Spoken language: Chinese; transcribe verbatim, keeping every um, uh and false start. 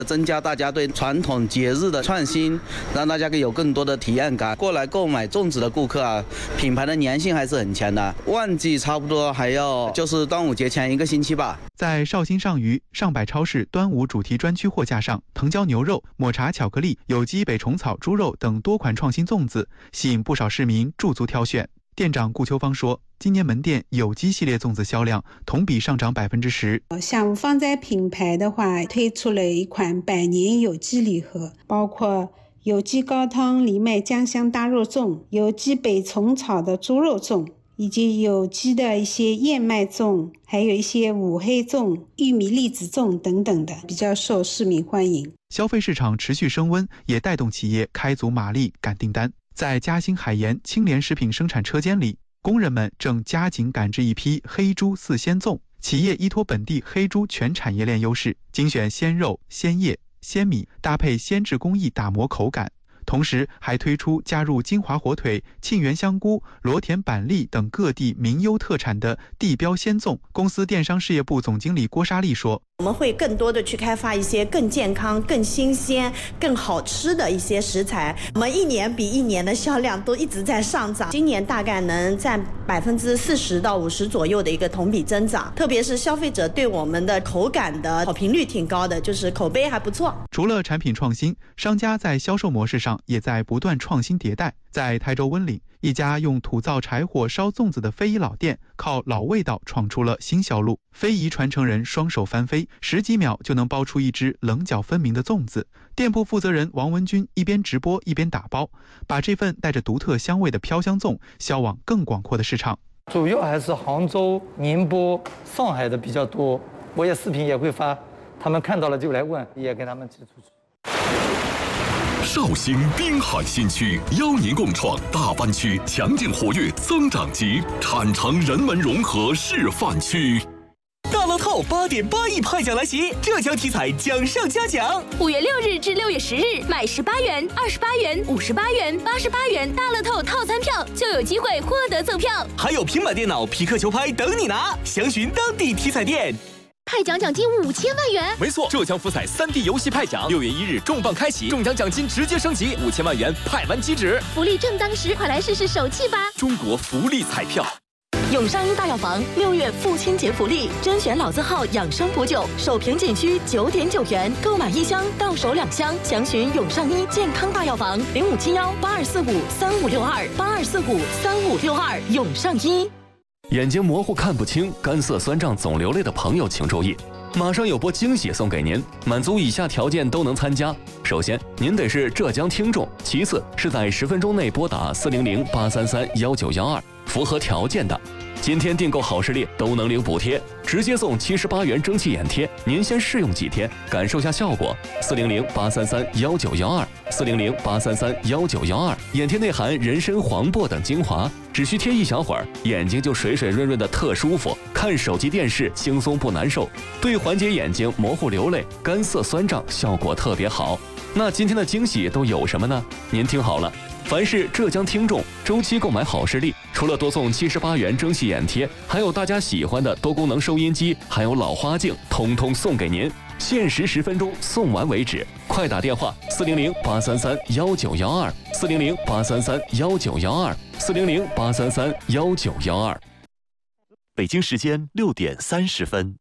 增加大家对传统节日的创新，让大家有更多的体验感。过来购买粽子的顾客啊，品牌的粘性还是很强的。旺季差不多还要就是端午节前一个星期吧。 在绍兴上虞上百超市端午主题专区货架上，藤椒牛肉、抹茶巧克力、有机北虫草猪肉等多款创新粽子，吸引不少市民驻足挑选。店长顾秋芳说，今年门店有机系列粽子销量同比上涨百分之十。 像五芳斋品牌的话，推出了一款百年有机礼盒，包括有机高汤藜麦姜香大肉粽、有机北虫草的猪肉粽，以及有机的一些燕麦粽，还有一些五黑粽、玉米栗子粽等等的，比较受市民欢迎。 消费市场持续升温，也带动企业开足马力赶订单。在嘉兴海盐青联食品生产车间里，工人们正加紧赶制一批黑猪四鲜粽。企业依托本地黑猪全产业链优势，精选鲜肉、鲜叶、鲜米，搭配鲜制工艺打磨口感。同时还推出加入金华火腿、沁园香菇、罗田板栗等各地名优特产的地标鲜粽。公司电商事业部总经理郭莎丽说， 我们会更多的去开发一些更健康、更新鲜、更好吃的一些食材。我们一年比一年的销量都一直在上涨，今年大概能占百分之四十到五十左右的一个同比增长。特别是消费者对我们的口感的好评率挺高的，就是口碑还不错。 除了产品创新，商家在销售模式上也在不断创新迭代。在台州温岭，一家用土灶柴火烧粽子的非遗老店，靠老味道闯出了新销路。非遗传承人双手翻飞，十几秒就能包出一只棱角分明的粽子。店铺负责人王文军一边直播一边打包，把这份带着独特香味的飘香粽销往更广阔的市场。 主要还是杭州、宁波、上海的比较多，我也视频也会发，他们看到了就来问，也给他们寄出去。 绍兴滨海新区邀您共创大湾区强劲活跃增长极产城人文融合示范区。 大乐透八点八亿派奖来袭，浙江体彩奖上加奖。 五月六日至六月十日，买十八元、二十八元、五十八元、八十八元大乐透套餐票，就有机会获得赠票， 还有平板电脑、匹克球拍等你拿。详询当地体彩店。 派奖奖金五千万元， 没错，浙江福彩三 D 游戏派奖，六月一日重磅开启，中奖奖金直接升级，五千万元派完即止， 福利正当时，快来试试手气吧！ 中国福利彩票。 永上医大药房六月父亲节福利，甄选老字号养生补酒，首瓶仅需九点九元，购买一箱到手两箱。详询永上医健康大药房零五七幺八二四五三五六二八二四五三五六二。永上医。 眼睛模糊看不清、干涩酸胀总流泪的朋友请注意，马上有波惊喜送给您，满足以下条件都能参加。首先，您得是浙江听众；其次是在十分钟内拨打四零零八三三幺九幺二，符合条件的，今天订购好视力都能领补贴，直接送七十八元蒸汽眼贴，您先试用几天，感受下效果。四零零八三三幺九幺二，四零零八三三幺九幺二。眼贴内含人参、黄柏等精华，只需贴一小会儿，眼睛就水水润润的特舒服，看手机电视轻松不难受，对缓解眼睛模糊流泪、干涩酸胀效果特别好。那今天的惊喜都有什么呢？您听好了，凡是浙江听众周期购买好视力，除了多送七十八元蒸汽眼贴，还有大家喜欢的多功能收音机，还有老花镜，通通送给您，限时十分钟，送完为止。快打电话四零零八三三幺九幺二，四零零八三三幺九幺二，四零零八三三幺九幺二。 北京时间六点三十分。